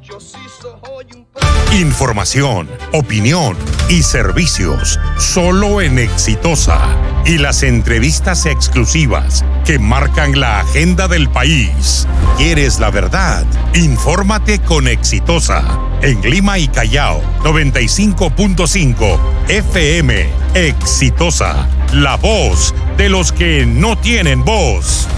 Información, opinión y servicios solo en Exitosa. Y las entrevistas exclusivas que marcan la agenda del país. ¿Quieres la verdad? Infórmate con Exitosa. En Lima y Callao, 95.5 FM. Exitosa, la voz de los que no tienen voz.